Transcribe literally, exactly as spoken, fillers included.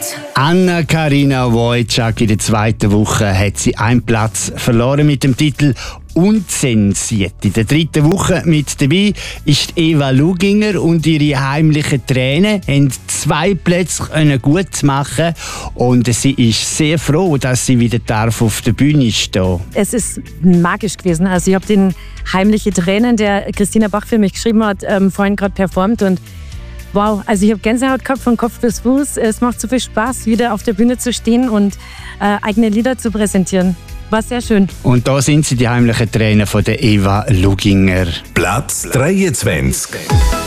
Anna-Karina Wojcik, in der zweiten Woche hat sie einen Platz verloren mit dem Titel «Unzensiert». In der dritten Woche mit dabei ist Eva Luginger und ihre heimlichen Tränen haben zwei Plätze gut machen und sie ist sehr froh, dass sie wieder darf auf der Bühne stehen. Es ist magisch gewesen. Also ich habe den «Heimliche Tränen», der Christina Bach für mich geschrieben hat, ähm, vorhin gerade performt und wow, also ich habe Gänsehaut gehabt von Kopf bis Fuß. Es macht so viel Spaß, wieder auf der Bühne zu stehen und äh, eigene Lieder zu präsentieren. War sehr schön. Und da sind sie, die heimlichen Tränen von der Eva Luginger. Platz dreiundzwanzig.